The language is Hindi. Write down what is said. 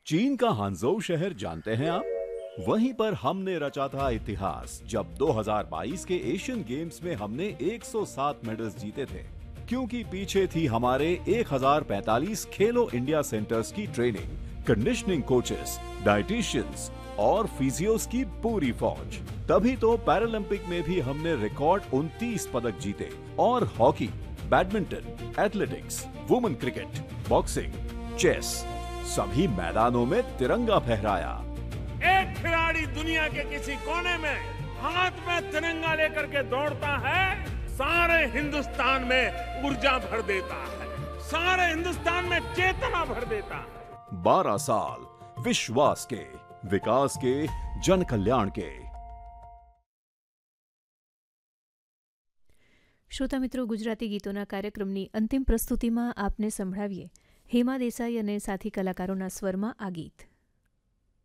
चीन का हांगझोउ शहर जानते हैं आप? वहीं पर हमने रचा था इतिहास जब 2022 के एशियन गेम्स में हमने 107 मेडल्स जीते थे। क्योंकि पीछे थी हमारे 1045 खेलो इंडिया सेंटर्स की ट्रेनिंग, कंडीशनिंग कोचेस, डाइटिशियंस और फिजियोस की पूरी फौज। तभी तो पैरालंपिक में भी हमने रिकॉर्ड 29 पदक जीते और hockey, badminton, athletics, women cricket, boxing, chess सभी मैदानों में तिरंगा फहराया। एक खिलाड़ी दुनिया के किसी कोने में हाथ में तिरंगा लेकर के दौड़ता है, सारे हिंदुस्तान में ऊर्जा भर देता है, सारे हिंदुस्तान में चेतना भर देता है। 12 साल विश्वास के, विकास के, जन कल्याण के। શ્રોતા મિત્રો, ગુજરાતી ગીતોના કાર્યક્રમની અંતિમ પ્રસ્તુતિમાં આપને સંભળાવીએ હેમા દેસાઈ અને સાથી કલાકારોના સ્વરમાં આ ગીત.